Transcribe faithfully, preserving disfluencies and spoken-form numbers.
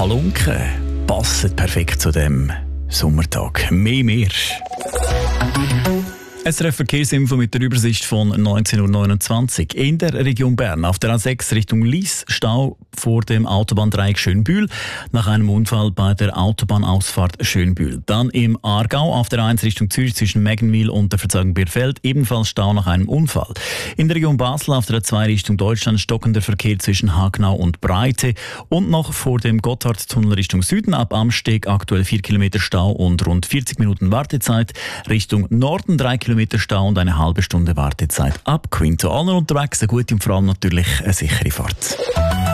Halunken passen perfekt zu dem Sommertag. Mehr, mehr. S R F Verkehrsinfo mit der Übersicht von neunzehn Uhr neunundzwanzig. In der Region Bern auf der A sechs Richtung Lyss Stau vor dem Autobahndreieck Schönbühl nach einem Unfall bei der Autobahnausfahrt Schönbühl. Dann im Aargau auf der A eins Richtung Zürich zwischen Meggenwil und der Verzeugung Bierfeld ebenfalls Stau nach einem Unfall. In der Region Basel auf der A zwei Richtung Deutschland stockender Verkehr zwischen Hagnau und Breite und noch vor dem Gotthardtunnel Richtung Süden ab Amsteg aktuell vier Kilometer Stau und rund vierzig Minuten Wartezeit. Richtung Norden drei Kilometer Stau und eine halbe Stunde Wartezeit ab Quinto. Allen unterwegs eine gute und vor allem natürlich eine sichere Fahrt.